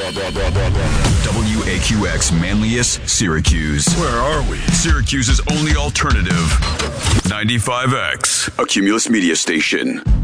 WAQX Manlius, Syracuse. Where are we? Syracuse's only alternative. 95X, a Cumulus media station.